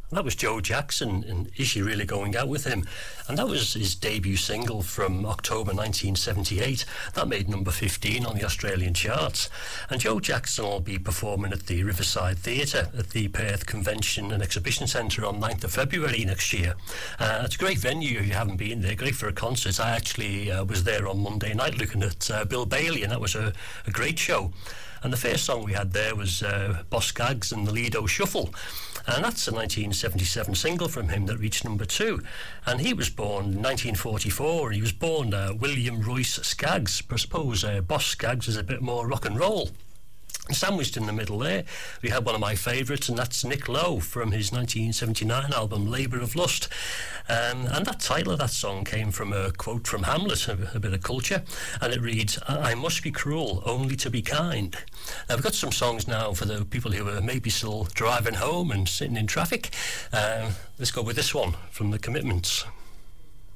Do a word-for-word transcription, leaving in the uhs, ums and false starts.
That was Joe Jackson, and Is She Really Going Out With Him? And that was his debut single from October nineteen seventy-eight. That made number fifteen on the Australian charts. And Joe Jackson will be performing at the Riverside Theatre at the Perth Convention and Exhibition Centre on ninth of February next year. Uh, it's a great venue if you haven't been there, great for a concert. I actually uh, was there on Monday night looking at uh, Bill Bailey, and that was a, a great show. And the first song we had there was uh, Boss Skaggs and the Lido Shuffle. And that's a nineteen seventy-seven single from him that reached number two. And he was born in nineteen forty-four. He was born uh, William Royce Skaggs. I suppose uh, Boss Skaggs is a bit more rock and roll. Sandwiched in the middle there, we had one of my favourites, and that's Nick Lowe from his nineteen seventy-nine album Labour of Lust. Um, and that title of that song came from a quote from Hamlet, a, a bit of culture, and it reads, I must be cruel only to be kind. Now, I've got some songs now for the people who are maybe still driving home and sitting in traffic. Uh, let's go with this one from The Commitments.